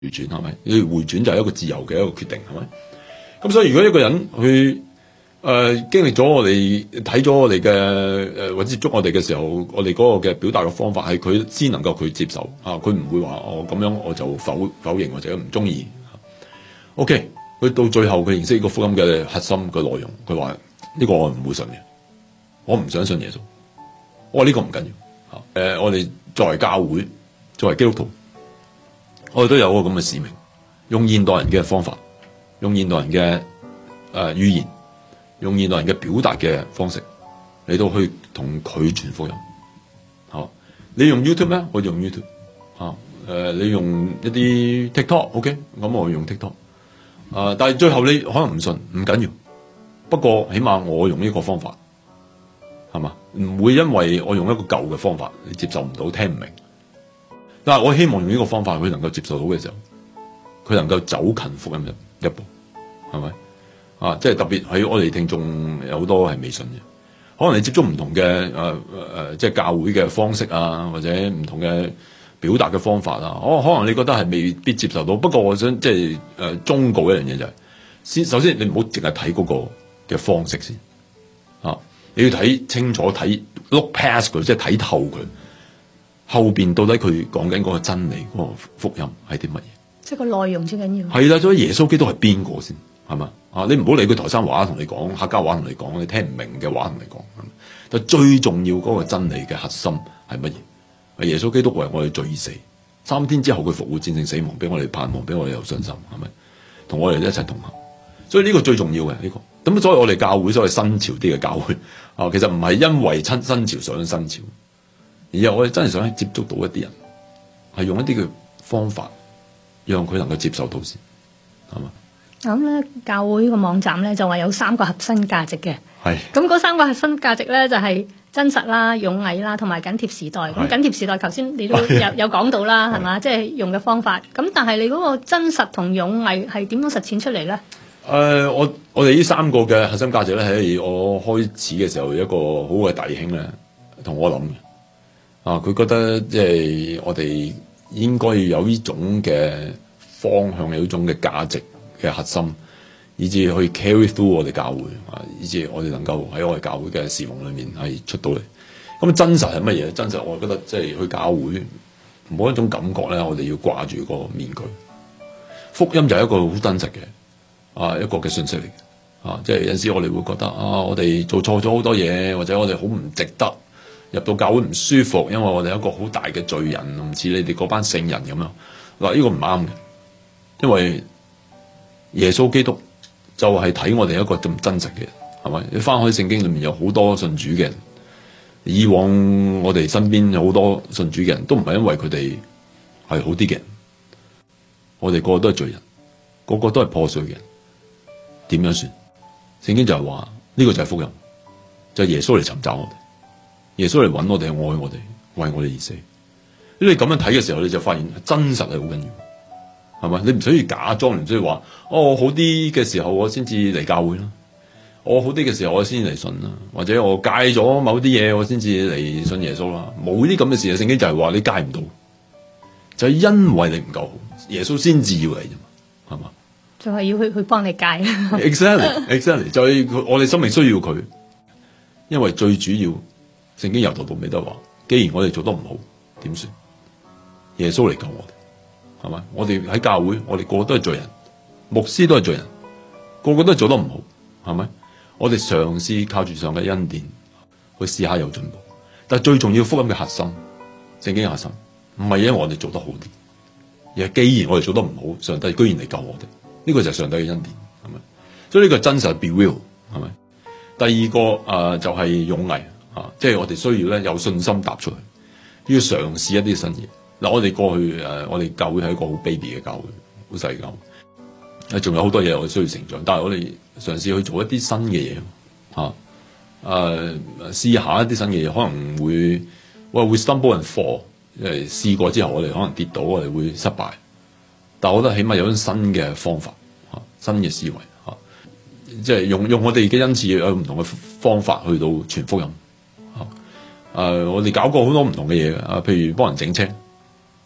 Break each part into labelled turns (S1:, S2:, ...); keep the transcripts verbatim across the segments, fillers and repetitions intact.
S1: 回轉係咪？你回轉就係一個自由嘅一個決定係咪？咁所以如果一個人去誒、呃、經歷咗我哋睇咗我哋嘅誒或者接觸我哋嘅時候，我哋嗰個嘅表達嘅方法係佢先能夠佢接受啊，佢唔會話我咁樣我就否否認或者唔中意。OK， 佢到最後佢認識呢個福音嘅核心嘅內容，佢話呢個我唔會信嘅，我唔想信耶穌。我話呢個唔緊要嚇，誒、呃、我哋作為教會，作為基督徒，我哋都有個咁嘅使命，用現代人嘅方法，用現代人嘅誒、呃、語言，用現代人嘅表達嘅方式嚟到去同佢傳福音。嚇，你用 YouTube 咩？我用 YouTube。嚇，誒、呃、你用一啲 TikTok，OK， 咁我用 TikTok。啊、呃！但係最後你可能唔信，唔緊要。不過起碼我用呢個方法，係嘛？唔會因為我用一個舊嘅方法，你接受唔到，聽唔明。但係我希望用呢個方法，佢能夠接受到嘅時候，佢能夠走近福音一一步，係咪？啊！即係特別喺我哋聽眾有好多係未信嘅，可能你接觸唔同嘅誒誒，即係教會嘅方式啊，或者唔同嘅表達嘅方法啊，我可能你覺得係未必接受到。不過我想即係誒忠告一樣嘢就係、是，先首先你唔好淨係睇嗰個嘅方式先，啊，你要睇清楚，睇 look past 佢，即係睇透佢後邊到底佢講緊嗰個真理嗰、嗰個福音係啲乜嘢？即係個內容最緊要。係啦，所以耶穌基督係邊個先？係嘛？啊，你唔好理佢台山話同你講，客家話同你講，你聽唔明嘅話同你講。但最重要嗰個真理嘅核心係乜嘢？耶穌基督為我哋罪死，三天之後佢復活戰勝死亡，俾我哋盼望，俾我哋有信心，係咪？同我哋一齊同行，所以呢個最重要嘅呢、這個。咁所以我哋教會所謂新潮啲嘅教會啊，其實唔係因為親新潮想新潮，而係我哋真係想接觸到一啲人，係用一啲嘅方法，讓佢能夠接受到先，係嘛？
S2: 咁咧，教會個網站咧就話有三個核心價值嘅，
S1: 係
S2: 咁嗰三個核心價值咧就係、是。真實啦、勇毅啦，同埋緊貼時代。咁緊貼時代，頭先你都有有講到啦，係嘛？即係、就是、用嘅方法。咁但係你嗰個真實同勇毅係點樣實踐出嚟咧？誒、
S1: 呃，我我哋呢三個嘅核心價值咧，係我開始嘅時候一個好嘅弟兄咧，同我諗嘅。啊，佢覺得即係我哋應該要有呢種嘅方向，有呢種嘅價值嘅核心。以至可以 carry through 我哋教會啊，以至我哋能夠喺我哋教會嘅事奉裏面係出到嚟。咁真實係乜嘢？真實我覺得即係去教會冇一種感覺咧，我哋要掛住個面具。福音就係一個好真實嘅啊一個嘅信息嚟嘅啊，即係有陣時我哋會覺得啊，我哋做錯咗好多嘢，或者我哋好唔值得入到教會唔舒服，因為我哋一個好大嘅罪人，唔似你哋嗰班聖人咁樣。嗱，呢個唔啱嘅，因為耶穌基督就係睇我哋一個咁真實嘅人，係咪？你翻開聖經裏面有好多信主嘅人，以往我哋身邊有好多信主嘅人都唔係因為佢哋係好啲嘅人，我哋個個都係罪人，個個都係破碎嘅人，點樣算？聖經就係話呢個就係福音，就係耶穌嚟尋找我哋，耶穌嚟揾我哋，愛我哋，為我哋而死。如果你咁樣睇嘅時候，你就發現真實係好緊要。係咪？你唔需要假裝，唔需要話哦，我好啲嘅時候我先至嚟教會啦，我好啲嘅時候我先嚟信啦，或者我戒咗某啲嘢我先至嚟信耶穌啦。冇啲咁嘅事啊！聖經就係話你戒唔到，就係因為你唔夠好，耶穌先至要嚟啫嘛，係嘛？
S2: 就係要去去幫你戒。
S1: Exactly, exactly，就係我哋生命需要佢，因為最主要聖經由頭到尾都話，既然我哋做得唔好，點算？耶穌嚟救我哋。係咪？我哋喺教會，我哋個個都係罪人，牧師都係罪人，個個都係做得唔好，係咪？我哋嘗試靠住上嘅恩典去試下有進步，但係最重要福音嘅核心，聖經嘅核心，唔係因為我哋做得好啲，而係既然我哋做得唔好，上帝居然嚟救我哋，呢個就係上帝嘅恩典，係咪？所以呢個真實 be real，係咪？第二個誒、呃、就係、是、勇毅啊，即係我哋需要咧有信心踏出去，要嘗試一啲新嘢。嗱，我哋過去誒、呃，我哋教會係一個好 baby 嘅教會，好細教會，誒，仲有好多嘢我哋需要成長，但係我哋嘗試去做一啲新嘅嘢，嚇、啊，誒、呃，試下一啲新嘅嘢，可能會，我會 stumble and fall，因為試過之後，我哋可能跌倒，我哋會失敗，但係我覺得起碼有種新嘅方法，嚇、啊，新嘅思維，嚇、啊，即係用用我哋嘅恩賜有唔同嘅方法去到傳福音，嚇、啊，誒、呃，我哋搞過好多唔同嘅嘢，啊，譬如幫人整車。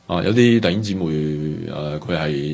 S1: 啊，有啲弟兄姊妹誒，佢、係